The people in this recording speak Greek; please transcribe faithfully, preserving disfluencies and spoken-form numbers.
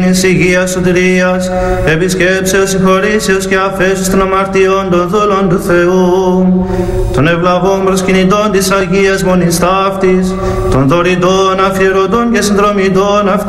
της υγείας σωτηρίας, επισκέψεως, συγχωρήσεως και αφέσεως των αμαρτιών των δούλων του Θεού, των ευλαβών προσκυνητών της Αγίας Μονής Ταύτης, των δωρητών, αφιερωτών και συνδρομητών αυτής,